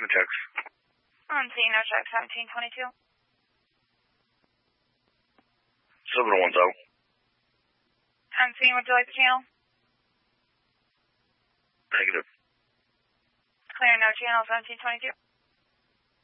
the checks. I'm seeing no check 1722. 7010. I'm seeing, would you like the channel? Negative. Clear no channel 1722.